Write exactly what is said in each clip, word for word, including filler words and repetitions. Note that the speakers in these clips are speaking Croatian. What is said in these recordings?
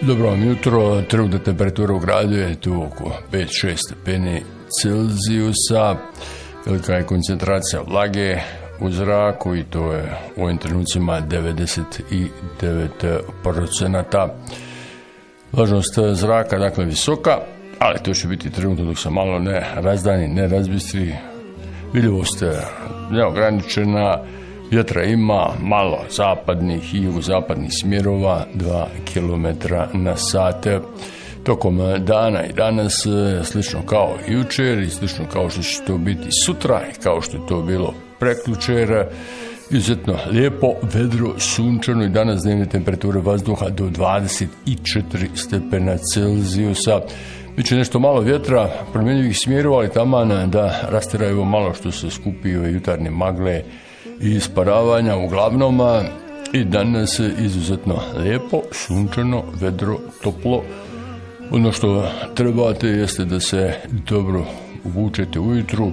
Dobro vam jutro, trenutna temperatura u gradu je tu oko pet šest stepeni Celzijusa, velika je koncentracija vlage u zraku i to je u ovim trenucima devedeset devet procenata. Vlažnost zraka dakle visoka, ali to će biti trenutno dok se malo ne razdani, ne razbistri. Vidljivost je neograničena, vjetra ima malo zapadnih i jugozapadnih smjerova, dva kilometra na sat. Tokom dana i danas, slično kao i jučer i slično kao što će to biti sutra i kao što je to bilo prekjučer, izuzetno lijepo, vedro, sunčano i danas dnevne temperature vazduha do dvadeset četiri stepena Celzijusa. Biće nešto malo vjetra, promjenjivih smjerova, ali taman da rastiraju malo što se skupi ove jutarnje magle i isparavanja. Uglavnom i danas izuzetno lijepo, sunčano, vedro, toplo. Ono što trebate jeste da se dobro uvučete ujutru,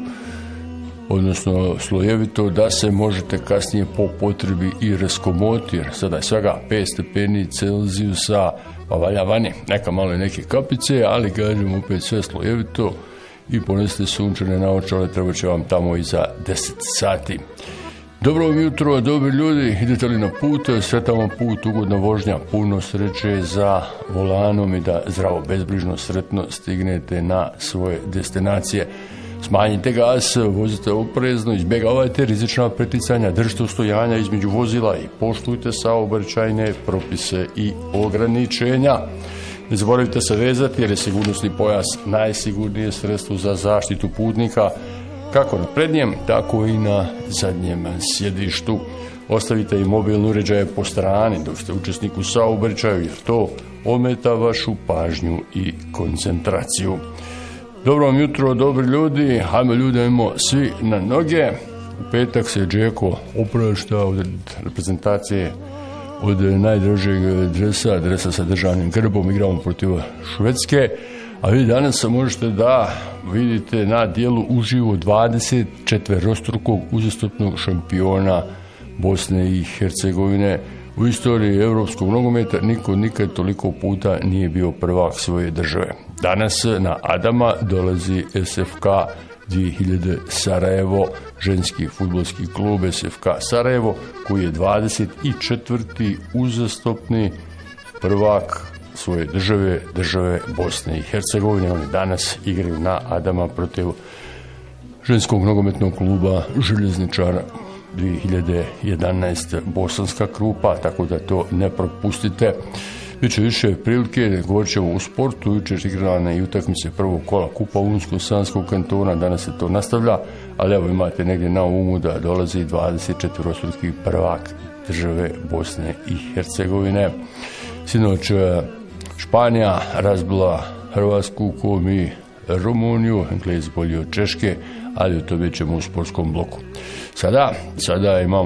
odnosno slojevito, da se možete kasnije po potrebi i raskomoti, jer sada je svega pet stepeni Celzijusa, pa valja vani neka malo i neke kapice, ali kažem opet sve slojevito i ponesite sunčane naočale, treba će vam tamo i za deset sati. Dobro vam jutro, dobri ljudi, idete li na put, sretan vam put, ugodna vožnja, puno sreće za volanom i da zdravo, bezbrižno, sretno stignete na svoje destinacije. Smanjite gas, vozite oprezno, izbjegavajte rizična preticanja, držite ustojanja između vozila i poštujte saobraćajne propise i ograničenja. Ne zaboravite se vezati jer je sigurnosni pojas najsigurnije sredstvo za zaštitu putnika, kako na prednjem, tako i na zadnjem sjedištu. Ostavite i mobilne uređaje po strani dok ste učesnik u saobraćaju, jer to ometa vašu pažnju i koncentraciju. Dobro vam jutro, dobri ljudi, hajmo ljudi, ajmo svi na noge. U petak se Džeko oprašta od reprezentacije, od najdražeg dresa, dresa sa državnim grbom, igramo protiv Švedske. A vi danas možete da vidite na dijelu uživo dvadeset četvorostrukog uzastopnog šampiona Bosne i Hercegovine. U istoriji europskog nogometa niko nikad toliko puta nije bio prvak svoje države. Danas na Adama dolazi S F K dvije hiljade Sarajevo, ženski fudbalski klub S F K Sarajevo, koji je dvadeset četvrti uzastopni prvak svoje države, države Bosne i Hercegovine. Oni danas igraju na Adama protiv ženskog nogometnog kluba Željezničara dvije hiljade jedanaeste bosanska Krupa, tako da to ne propustite. Biće više prilike, govorit ćemo u sportu, jučer igrana i utakmice prvog kola Kupa Unsko-Sanskog kantona, danas se to nastavlja, ali evo imate negdje na umu da dolazi dvadeset četvorostruki prvak države Bosne i Hercegovine. Sinoć Španija razbila Hrvatsku, ko mi Rumuniju, Englezi bolji od Češke, ali o tome ćemo u sportskom bloku. Sada, sada imamo